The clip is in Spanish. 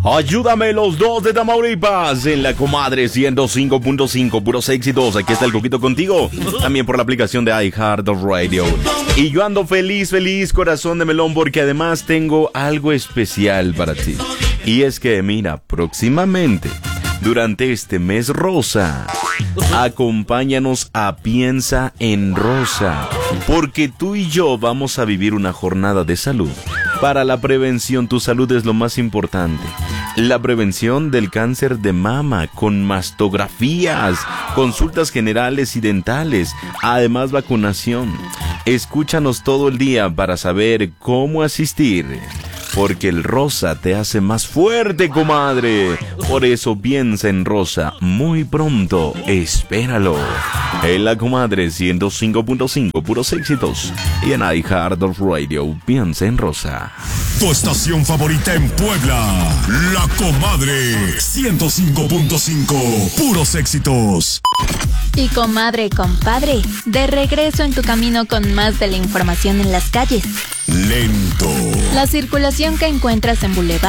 Ayúdame los dos de Tamaulipas en la comadre 105.5, puros éxitos. Aquí está el Coquito contigo, también por la aplicación de iHeartRadio. Y yo ando feliz, corazón de melón, porque además tengo algo especial para ti. Y es que, mira, próximamente, durante este mes rosa, acompáñanos a Piensa en Rosa, porque tú y yo vamos a vivir una jornada de salud. Para la prevención, tu salud es lo más importante. La prevención del cáncer de mama con mastografías, consultas generales y dentales, además vacunación. Escúchanos todo el día para saber cómo asistir. Porque el rosa te hace más fuerte, comadre. Por eso Piensa en Rosa muy pronto. Espéralo. En la comadre 105.5, puros éxitos. Y en iHeartRadio, Piensa en Rosa. Tu estación favorita en Puebla. La comadre 105.5, puros éxitos. Y comadre, compadre, de regreso en tu camino con más de la información en las calles. Lento. La circulación que encuentras en Boulevard